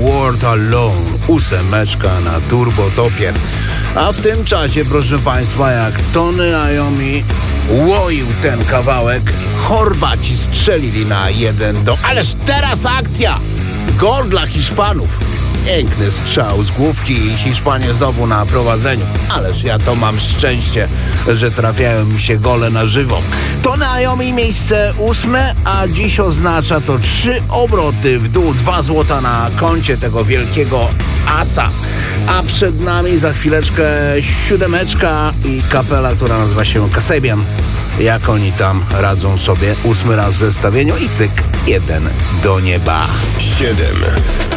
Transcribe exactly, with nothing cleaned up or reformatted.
World Alone, ósemeczka na turbotopie. A w tym czasie, proszę Państwa, jak Tony Iommi łoił ten kawałek, Chorwaci strzelili na jeden do... Ależ teraz akcja! Gol dla Hiszpanów. Piękny strzał z główki i Hiszpanie znowu na prowadzeniu. Ależ ja to mam szczęście, że trafiają mi się gole na żywo. Tony Iommi miejsce ósme, a dziś oznacza to trzy obroty w dół, dwa złota na koncie tego wielkiego asa. A przed nami za chwileczkę siódemeczka i kapela, która nazywa się Kasabian. Jak oni tam radzą sobie, ósmy raz w zestawieniu i cyk, jeden do nieba. Siedem.